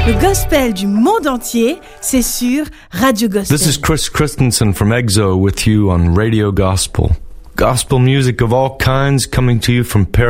Le gospel du monde entier, c'est sur Radio Gospel. This is Chris Christensen from EXO with you on Radio Gospel. Gospel music of all kinds coming to you from